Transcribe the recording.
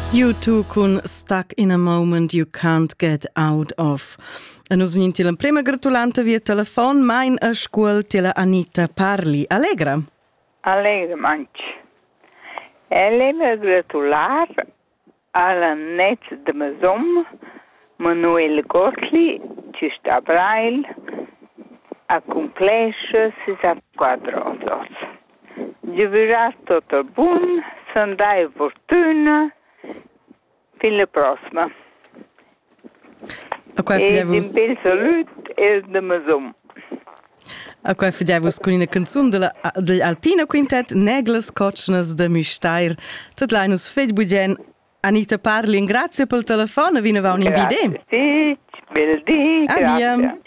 U2 con Stuck in a Moment You Can't Get Out Of. E nus vegnin la prima gratulanta via telefon, mein a scuol la Anita Parli. Allegra? Allegra, manch. Elena gratular alla net de Mazom, Manuel Gotli, ci sta Brail, a complesce 64 anni. Giubilat tot el bun, s'andai fortuna, fin la prossima. E din bel salut e de Mazom. A quai fidevus con una canzun de Alpina Quintet, Neglas Cotschnas de Müstair. Tot l'ainus fed bugen Anita Parli, grazie pel telefono, vina va un invide. Grazie, bel dì, grazie.